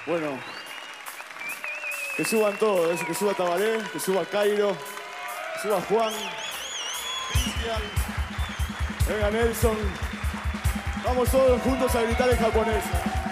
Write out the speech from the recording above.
Bueno, que suban todos, que suba Tabaré, que suba Cairo, que suba Juan, Cristian, venga Nelson. Vamos todos juntos a gritar en japonés.